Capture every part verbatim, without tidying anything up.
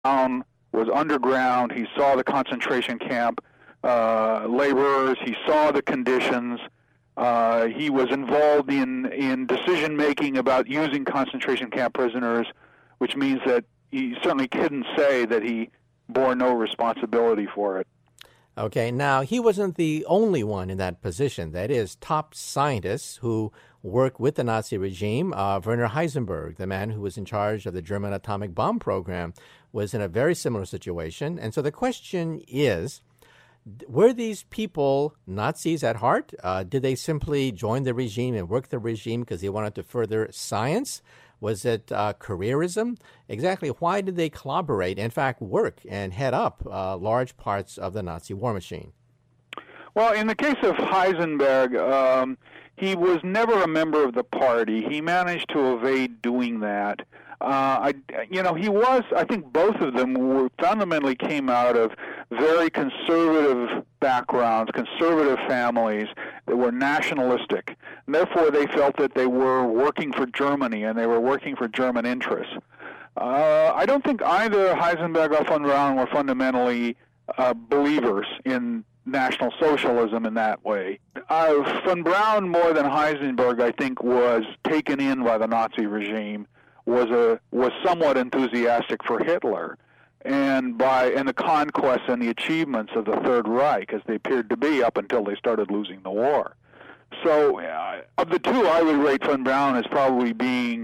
Braun was underground. He saw the concentration camp uh, laborers. He saw the conditions. Uh, he was involved in, in decision-making about using concentration camp prisoners, which means that he certainly couldn't say that he bore no responsibility for it. Okay, now he wasn't the only one in that position. That is, top scientists who worked with the Nazi regime, uh, Werner Heisenberg, the man who was in charge of the German atomic bomb program, was in a very similar situation. And so the question is, were these people Nazis at heart? Uh, did they simply join the regime and work the regime because they wanted to further science? Was it uh, careerism? Exactly why did they collaborate, in fact, work and head up uh, large parts of the Nazi war machine? Well, in the case of Heisenberg, um, he was never a member of the party. He managed to evade doing that. Uh, I, you know, he was, I think both of them were fundamentally came out of very conservative backgrounds, conservative families that were nationalistic. And therefore, they felt that they were working for Germany and they were working for German interests. Uh, I don't think either Heisenberg or von Braun were fundamentally uh, believers in National Socialism in that way. Uh, von Braun, more than Heisenberg, I think, was taken in by the Nazi regime, was a was somewhat enthusiastic for Hitler, and by and the conquests and the achievements of the Third Reich, as they appeared to be up until they started losing the war. So, uh, of the two, I would rate von Braun as probably being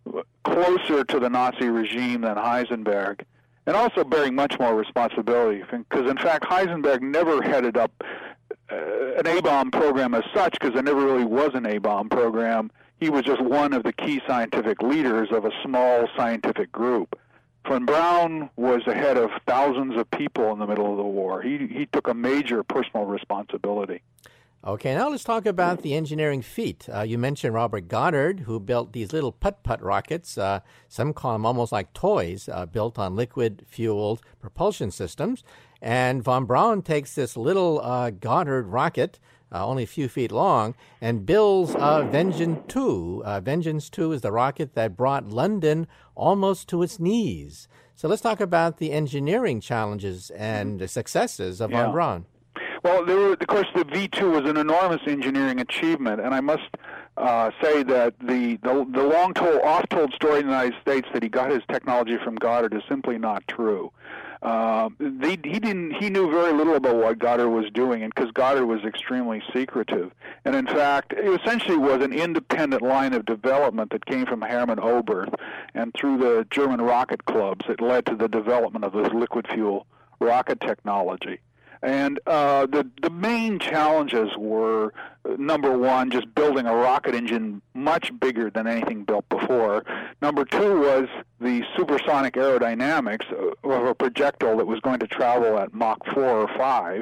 closer to the Nazi regime than Heisenberg, and also bearing much more responsibility, because in fact Heisenberg never headed up uh, an A-bomb program as such, because there never really was an A-bomb program. He was just one of the key scientific leaders of a small scientific group. Von Braun was the head of thousands of people in the middle of the war. He he took a major personal responsibility. Okay, now let's talk about the engineering feat. Uh, you mentioned Robert Goddard, who built these little putt-putt rockets. Uh, some call them almost like toys, uh, built on liquid-fueled propulsion systems. And von Braun takes this little uh, Goddard rocket, uh, only a few feet long, and builds uh, Vengeance two. Uh, Vengeance two is the rocket that brought London almost to its knees. So let's talk about the engineering challenges and the successes of Yeah. von Braun. Well, there were, of course, the V two was an enormous engineering achievement, and I must uh, say that the, the, the long-told, oft-told story in the United States that he got his technology from Goddard is simply not true. Uh, they, he didn't. He knew very little about what Goddard was doing, and because Goddard was extremely secretive, and in fact, it essentially was an independent line of development that came from Hermann Oberth, and through the German rocket clubs, it led to the development of this liquid fuel rocket technology. And uh, the the main challenges were, uh, number one, just building a rocket engine much bigger than anything built before. Number two was the supersonic aerodynamics of a projectile that was going to travel at Mach four or five.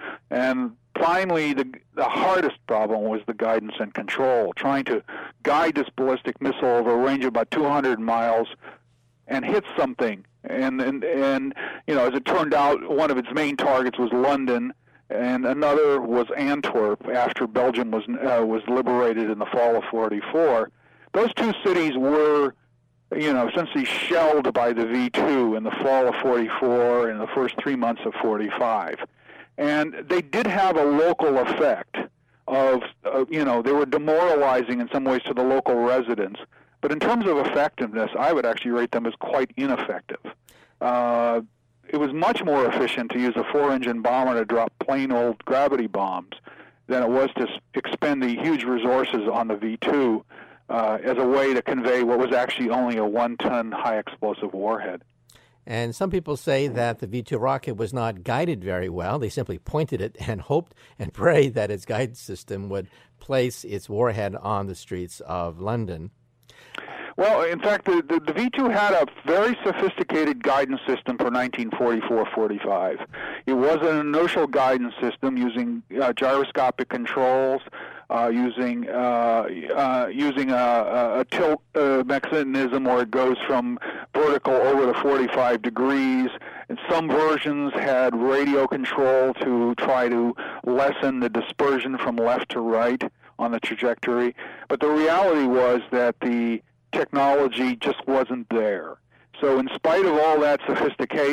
And finally, the, the hardest problem was the guidance and control, trying to guide this ballistic missile over a range of about two hundred miles and hit something. And, and, and, you know, as it turned out, one of its main targets was London, and another was Antwerp after Belgium was uh, was liberated in the fall of forty-four. Those two cities were, you know, essentially shelled by the V two in the fall of forty-four and the first three months of forty-five. And they did have a local effect of, uh, you know, they were demoralizing in some ways to the local residents. But in terms of effectiveness, I would actually rate them as quite ineffective. Uh, it was much more efficient to use a four-engine bomber to drop plain old gravity bombs than it was to expend the huge resources on the V two uh, as a way to convey what was actually only a one-ton high-explosive warhead. And some people say that the V two rocket was not guided very well. They simply pointed it and hoped and prayed that its guidance system would place its warhead on the streets of London. Well, in fact, the, the, the V two had a very sophisticated guidance system for nineteen forty-four forty-five. It was an inertial guidance system using uh, gyroscopic controls, uh, using uh, uh, using a, a, a tilt uh, mechanism where it goes from vertical over the forty-five degrees. And some versions had radio control to try to lessen the dispersion from left to right on the trajectory. But the reality was that the technology just wasn't there. So in spite of all that sophistication,